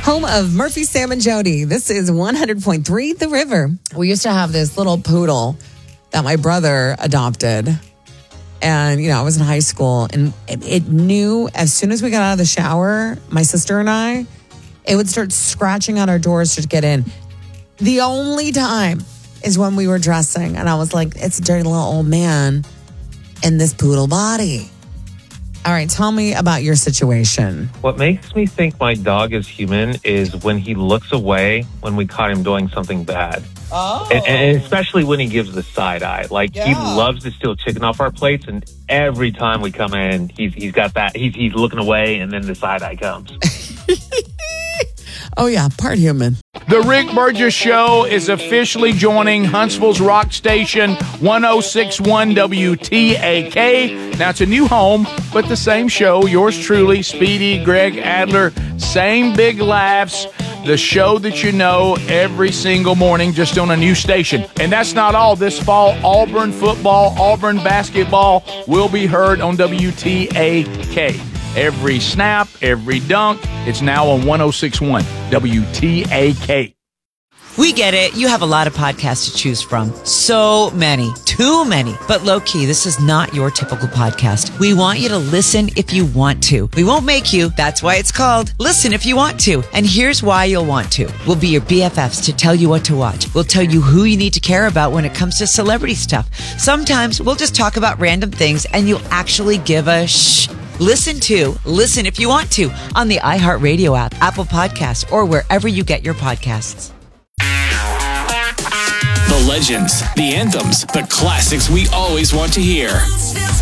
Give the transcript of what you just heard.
home of Murphy, Sam, and Jody. This is 100.3 The River. We used to have this little poodle that my brother adopted. And, I was in high school, and it knew as soon as we got out of the shower, my sister and I, it would start scratching on our doors to get in. The only time is when we were dressing, and I was like, it's a dirty little old man in this poodle body. All right, tell me about your situation. What makes me think my dog is human is when he looks away when we caught him doing something bad. Oh. And especially when he gives the side eye. He loves to steal chicken off our plates, and every time we come in, he's got that. He's looking away, and then the side eye comes. Oh, yeah, part human. The Rick Burgess Show is officially joining Huntsville's rock station 106.1 WTAK. Now, it's a new home, but the same show. Yours truly, Speedy, Greg Adler, same big laughs. The show that you know every single morning, just on a new station. And that's not all. This fall, Auburn football, Auburn basketball will be heard on WTAK. Every snap, every dunk, it's now on 106.1 WTAK. We get it. You have a lot of podcasts to choose from. So many. Too many. But low-key, this is not your typical podcast. We want you to listen if you want to. We won't make you. That's why it's called Listen If You Want To. And here's why you'll want to. We'll be your BFFs to tell you what to watch. We'll tell you who you need to care about when it comes to celebrity stuff. Sometimes we'll just talk about random things and you'll actually give a shh. Listen If You Want To on the iHeartRadio app, Apple Podcasts, or wherever you get your podcasts. The legends, the anthems, the classics we always want to hear.